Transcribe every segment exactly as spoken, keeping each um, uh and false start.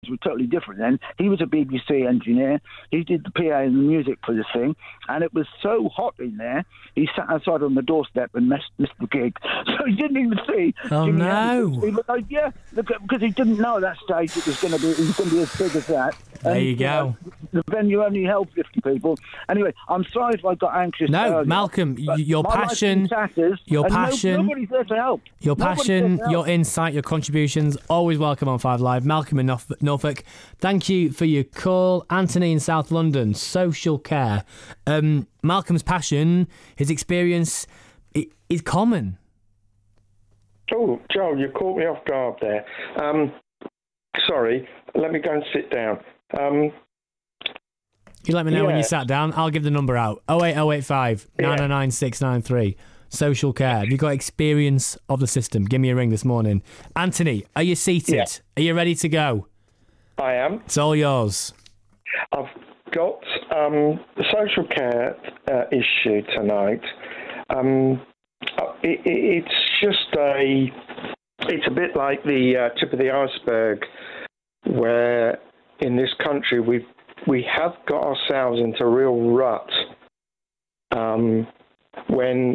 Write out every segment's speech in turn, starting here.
were totally different then. He was a B B C engineer. He did the P A and the music for this thing, and it was so hot in there, he sat outside on the doorstep and missed, missed the gig. So he didn't even see. Oh, Jimmy no. Hendrix. He was like, yeah, because he didn't know at that stage it was going to be, it was going to be as big as that. There And, you go. know, the venue only held fifty people. Anyway, I'm sorry if I got anxious. No, earlier, Malcolm, but your my life's passion, in tatters, your and no- passion, nobody's there to help. your Nobody's passion, there to help. your insight, your contributions, always welcome on Five Live. Malcolm in Norf- Norfolk, thank you for your call. Anthony in South London, social care. Um, Malcolm's passion, his experience, i- is common. Oh, Joel, you caught me off guard there. Um, sorry, let me go and sit down. Um, You let me know when you Yeah. sat down. I'll give the number out. oh eight oh eight five, nine oh nine, six nine three. Social care. Have you got experience of the system? Give me a ring this morning. Anthony, are you seated? Yeah. Are you ready to go? I am. It's all yours. I've got um, the social care uh, issue tonight. Um, it, it, it's just a, it's a bit like the uh, tip of the iceberg, where in this country we we have got ourselves into a real rut. Um, when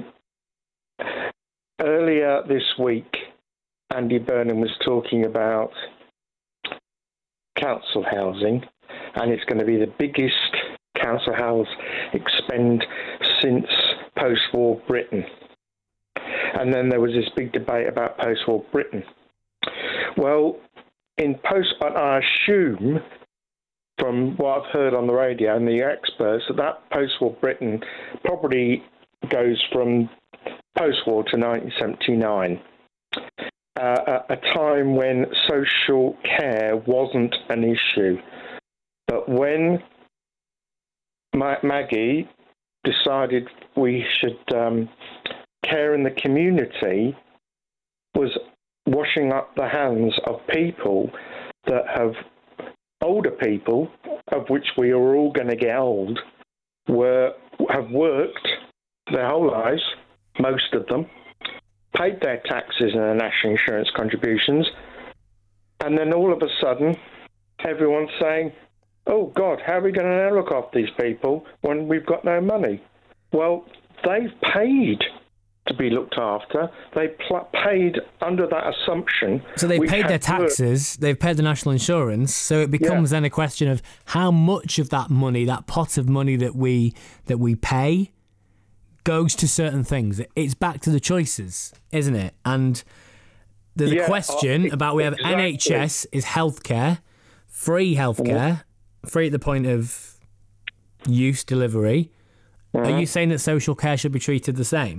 earlier this week, Andy Burnham was talking about council housing, and it's going to be the biggest council house expend since post-war Britain. And then there was this big debate about post-war Britain. Well, in post, I assume from what I've heard on the radio and the experts that that post-war Britain probably goes from post-war to nineteen seventy-nine. Uh, a time when social care wasn't an issue. But when Ma- Maggie decided we should um, care in the community, was washing up the hands of people that have, older people, of which we are all going to get old, were have worked their whole lives, most of them, paid their taxes and their national insurance contributions, and then all of a sudden, everyone's saying, oh, God, how are we going to now look after these people when we've got no money? Well, they've paid to be looked after. They pl- paid under that assumption. So they've we paid their had taxes, they've paid the national insurance, so it becomes Yeah. then a question of how much of that money, that pot of money that we that we pay, goes to certain things. It's back to the choices, isn't it? And there's a Yeah, question uh, about we have exactly. N H S is healthcare, free healthcare, free at the point of use delivery. Are you saying that social care should be treated the same?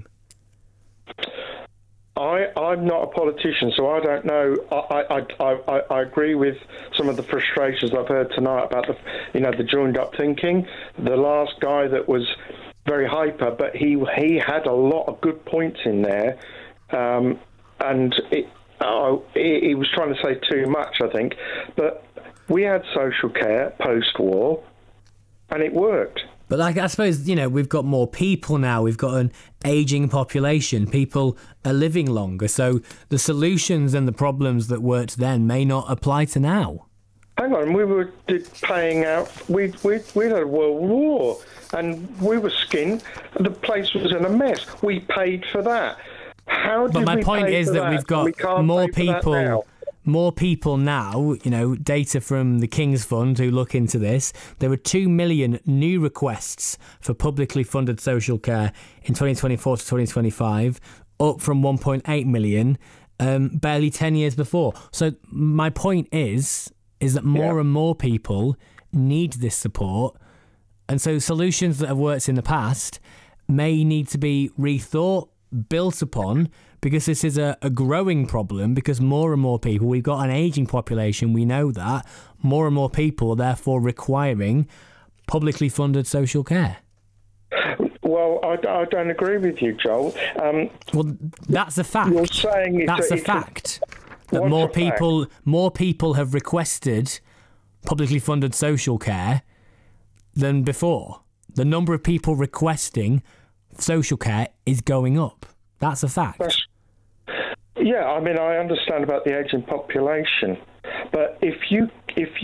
I, I'm not a politician, so I don't know. I, I, I, I, I agree with some of the frustrations I've heard tonight about the, you know, the joined up thinking. The last guy that was very hyper, but he he had a lot of good points in there, um, and it, uh, he, he was trying to say too much, I think. But we had social care post-war, and it worked. But like, I suppose, you know, we've got more people now. We've got an ageing population. People are living longer. So the solutions and the problems that worked then may not apply to now. Hang on, we were did paying out. We we we had a world war, and we were skinned. The place was in a mess. We paid for that. How did But my we point pay is for that that we've and got we can't more pay for that now? people... More people now, you know, data from the King's Fund who look into this, there were two million new requests for publicly funded social care in twenty twenty-four to twenty twenty-five, up from one point eight million um, barely ten years before. So my point is, is that more Yeah. and more people need this support. And so solutions that have worked in the past may need to be rethought, built upon, because this is a, a growing problem, because more and more people, we've got an ageing population, we know that, more and more people are therefore requiring publicly funded social care. Well, I, I don't agree with you, Joel. Um, Well, that's a fact. You're saying it's that's a- a it's a- fact. that What's more a fact? people, more people have requested publicly funded social care than before. The number of people requesting social care is going up. That's a fact. That's, yeah, I mean, I understand about the ageing population, but if you if